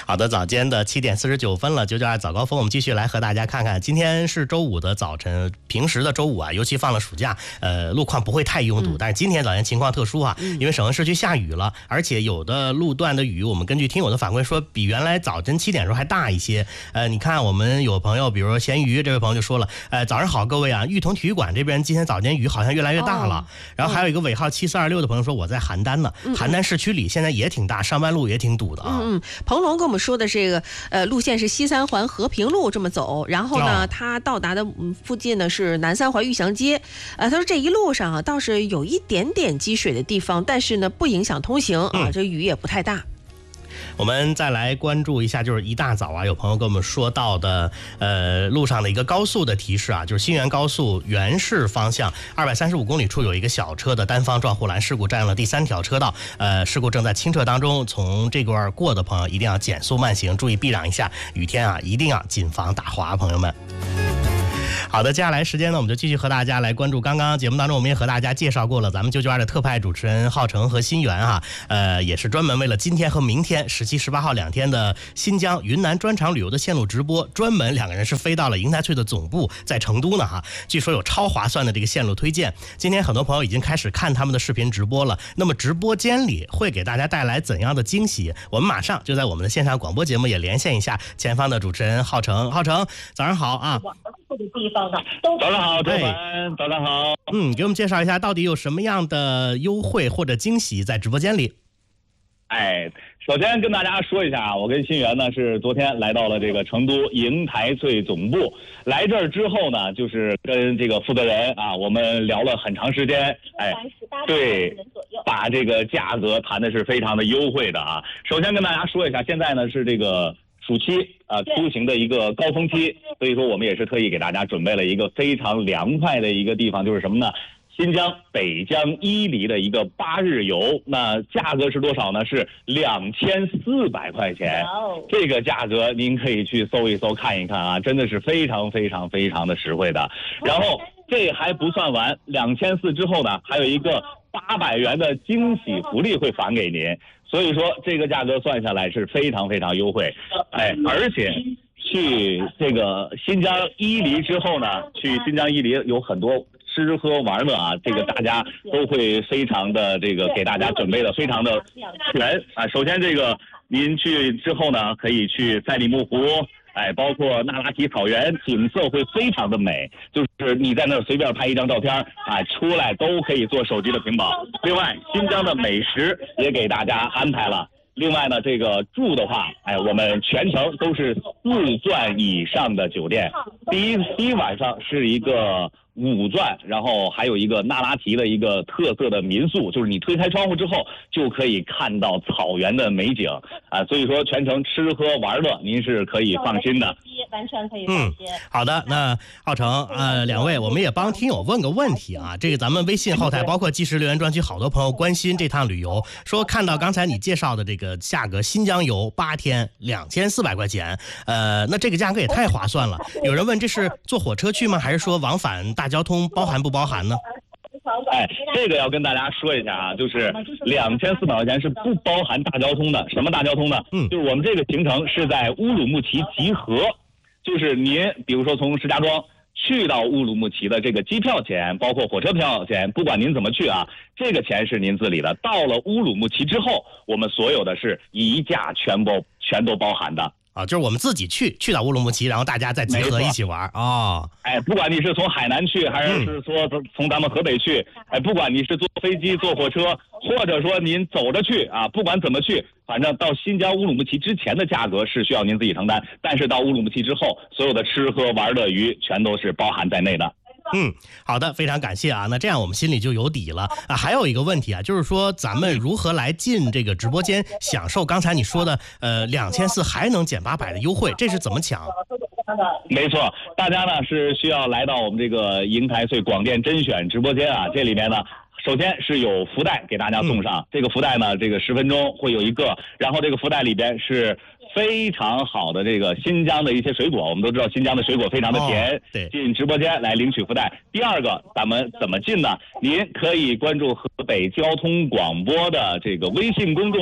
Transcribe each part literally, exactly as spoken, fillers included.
好的，早间的七点四十九分了，九九二早高峰，我们继续来和大家看看，今天是周五的早晨，平时的周五啊，尤其放了暑假，呃，路况不会太拥堵，嗯、但是今天早间情况特殊啊，嗯、因为省会市区下雨了，而且有的路段的雨，我们根据听友的反馈说，比原来早晨七点的时候还大一些。呃，你看我们有朋友，比如说咸鱼这位朋友就说了，呃，早上好，各位啊，玉桐体育馆这边今天早间雨好像越来越大了。哦、然后还有一个尾号七四二六的朋友说，我在邯郸呢，嗯、邯郸市区里现在也挺大，上班路也挺堵的啊。 嗯嗯，彭龙跟我们说的这个呃路线是西三环和平路这么走，然后呢，哦、他到达的附近呢是南三环玉祥街，呃，他说这一路上啊倒是有一点点积水的地方，但是呢不影响通行啊，嗯、这雨也不太大。 我们再来关注一下，就是一大早啊，有朋友跟我们说到的，呃，路上的一个高速的提示啊，就是新源高速原市方向二百三十五公里处有一个小车的单方撞护栏事故，占用了第三条车道，呃，事故正在清澈当中，从这块过的朋友一定要减速慢行，注意避让一下，雨天啊，一定要谨防打滑，朋友们。好的，接下来时间呢，我们就继续和大家来关注。刚刚节目当中，我们也和大家介绍过了，咱们九九二的特派主持人浩成和新源哈，呃，也是专门为了今天和明天十七、十八号两天的新疆、云南专场旅游的线路直播，专门两个人是飞到了银泰翠的总部，在成都呢哈。据说有超划算的这个线路推荐。今天很多朋友已经开始看他们的视频直播了。那么直播间里会给大家带来怎样的惊喜？我们马上就在我们的线上广播节目也连线一下前方的主持人浩成。浩成，早上好啊！ 地方的早上好，周凡，早上好。 嗯，给我们介绍一下到底有什么样的优惠或者惊喜在直播间里？ 哎，首先跟大家说一下啊，我跟新源呢是昨天来到了这个成都银泰翠总部。来这儿之后呢，就是跟这个负责人啊，我们聊了很长时间。哎，对，把这个价格谈的是非常的优惠的啊。首先跟大家说一下，现在呢是这个暑期啊、呃、出行的一个高峰期，所以说我们也是特意给大家准备了一个非常凉快的一个地方，就是什么呢？新疆北疆伊犁的一个八日游，那价格是多少呢？是两千四百块钱。这个价格您可以去搜一搜看一看啊，真的是非常非常非常的实惠的。然后这还不算完，两千四之后呢，还有一个八百元的惊喜福利会返给您。所以说这个价格算下来是非常非常优惠，哎，而且去这个新疆伊犁之后呢，去新疆伊犁有很多吃喝玩乐啊，这个大家都会非常的这个给大家准备的非常的全啊。首先这个您去之后呢，可以去赛里木湖。哎，包括那拉提草原，景色会非常的美，就是你在那儿随便拍一张照片，啊，出来都可以做手机的屏保。另外，新疆的美食也给大家安排了。另外呢，这个住的话，哎，我们全程都是四钻以上的酒店，第一第一晚上是一个五钻，然后还有一个那拉提的一个特色的民宿，就是你推开窗户之后就可以看到草原的美景啊，所以说全程吃喝玩乐您是可以放心的， 完全可以放心。 嗯，好的，那浩成呃两位，我们也帮听友问个问题啊，这个咱们微信后台包括即时留言专区，好多朋友关心这趟旅游，说看到刚才你介绍的这个价格，新疆游八天两千四百块钱，呃，那这个价格也太划算了。有人问这是坐火车去吗？还是说往返大交通包含不包含呢？ 哎，这个要跟大家说一下啊，就是两千四百块钱是不包含大交通的。什么大交通呢？嗯，就是我们这个行程是在乌鲁木齐集合，就是您比如说从石家庄去到乌鲁木齐的这个机票钱，包括火车票钱，不管您怎么去啊，这个钱是您自理的。到了乌鲁木齐之后，我们所有的是一价全包全都包含的。 啊，就是我们自己去去到乌鲁木齐，然后大家再集合一起玩哦。 哎，不管你是从海南去，还是说从咱们河北去，哎，不管你是坐飞机、坐火车，或者说您走着去啊，不管怎么去，反正到新疆乌鲁木齐之前的价格是需要您自己承担，但是到乌鲁木齐之后，所有的吃喝玩乐娱全都是包含在内的。 嗯，好的，非常感谢啊。那这样我们心里就有底了啊。还有一个问题啊，就是说咱们如何来进这个直播间，享受刚才你说的呃两千四还能减八百的优惠，这是怎么抢？ 没错，大家呢是需要来到我们这个银泰穗广电甄选直播间啊，这里面呢。首先是有福袋给大家送上，嗯、这个福袋呢，这个十分钟会有一个，然后这个福袋里边是非常好的这个新疆的一些水果，我们都知道新疆的水果非常的甜，哦、对，进直播间来领取福袋。第二个，咱们怎么进呢？您可以关注河北交通广播的这个微信公众号，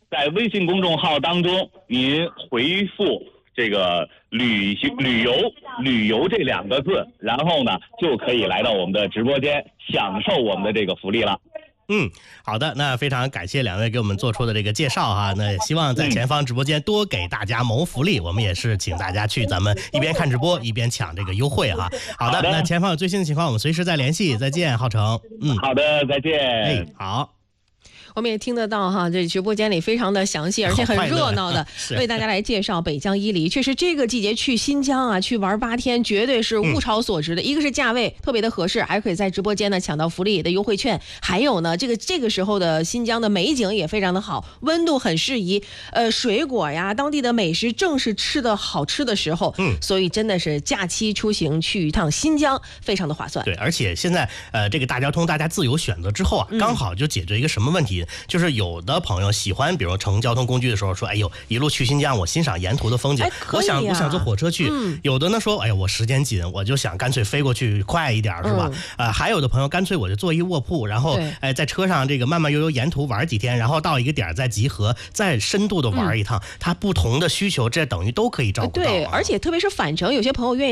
在微信公众号当中，您回复这个旅行旅游旅游这两个字，然后呢就可以来到我们的直播间，享受我们的这个福利了。 嗯，好的，那非常感谢两位给我们做出的这个介绍哈，那希望在前方直播间多给大家谋福利，我们也是请大家去咱们一边看直播一边抢这个优惠哈。好的， 好的， 那前方有最新的情况，我们随时再联系，再见，浩成。嗯， 好的，再见。 哎，好。 我们也听得到哈，这直播间里非常的详细，而且很热闹的为大家来介绍北疆伊犁。确实，这个季节去新疆啊，去玩八天，绝对是物超所值的。嗯、一个是价位特别的合适，还可以在直播间呢抢到福利的优惠券。还有呢，这个这个时候的新疆的美景也非常的好，温度很适宜，呃，水果呀，当地的美食正是吃的好吃的时候。嗯，所以真的是假期出行去一趟新疆，非常的划算。 对，而且现在呃，这个大交通大家自由选择之后啊，刚好就解决一个什么问题？就是有的朋友喜欢，比如乘交通工具的时候说，哎呦，一路去新疆，我欣赏沿途的风景， 哎啊、 我想我想坐火车去。嗯、有的呢说，哎呀，我时间紧，我就想干脆飞过去快一点，是吧？嗯、呃，还有的朋友干脆我就坐一卧铺，然后哎在车上这个慢慢悠悠沿途玩几天，然后到一个点再集合，再深度的玩一趟。嗯、他不同的需求，这等于都可以照顾到、啊。 对，而且特别是返程，有些朋友愿意。